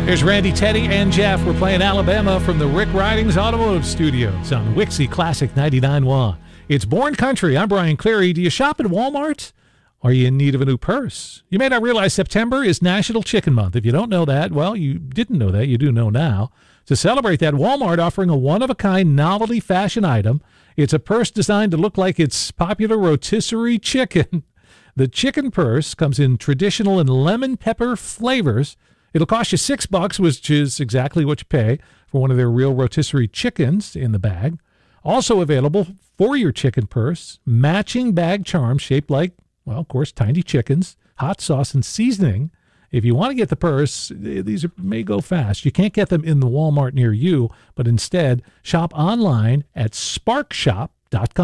There's Randy, Teddy, and Jeff. We're playing Alabama from the Rick Ridings Automotive Studios on Wixie Classic 99.1. It's Born Country. I'm Brian Cleary. Do you shop at Walmart? Are you in need of a new purse? You may not realize September is National Chicken Month. If you don't know that, well, you didn't know that. You do know now. To celebrate that, Walmart offering a one-of-a-kind novelty fashion item. It's a purse designed to look like its popular rotisserie chicken. The chicken purse comes in traditional and lemon pepper flavors. It'll cost you $6, which is exactly what you pay for one of their real rotisserie chickens in the bag. Also available for your chicken purse, matching bag charms shaped like, well, of course, tiny chickens, hot sauce, and seasoning. If you want to get the purse, these may go fast. You can't get them in the Walmart near you, but instead, shop online at sparkshop.com.